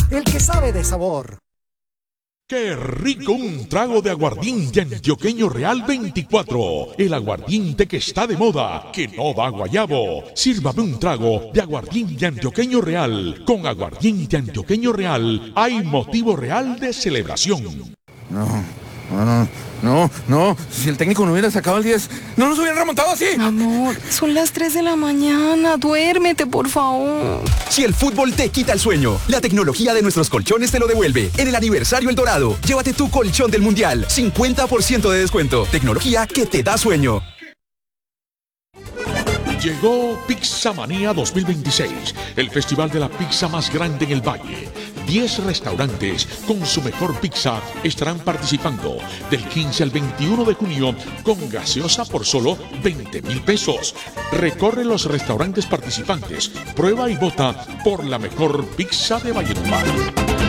el que sabe de sabor. ¡Qué rico un trago de aguardiente antioqueño Real 24! El aguardiente que está de moda, que no da guayabo. Sírvame un trago de aguardiente antioqueño Real. Con aguardiente antioqueño Real hay motivo real de celebración. No. Si el técnico no hubiera sacado el 10, no nos hubieran remontado así. Amor, son las 3 de la mañana. Duérmete, por favor. Si el fútbol te quita el sueño, la tecnología de nuestros colchones te lo devuelve. En el aniversario El Dorado, llévate tu colchón del Mundial. 50% de descuento. Tecnología que te da sueño. Llegó Pizza Manía 2026, el festival de la pizza más grande en el Valle. 10 restaurantes con su mejor pizza estarán participando del 15 al 21 de junio con gaseosa por solo 20,000 pesos. Recorre los restaurantes participantes, prueba y vota por la mejor pizza de Valledupar.